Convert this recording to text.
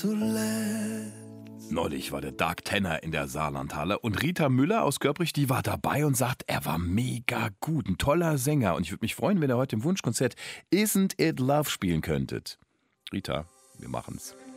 zuletzt. Neulich war der Dark Tenor in der Saarlandhalle und Rita Müller aus Göpprich, die war dabei und sagt, er war mega gut, ein toller Sänger. Und ich würde mich freuen, wenn ihr heute im Wunschkonzert Isn't It Love spielen könntet. Rita, wir machen's.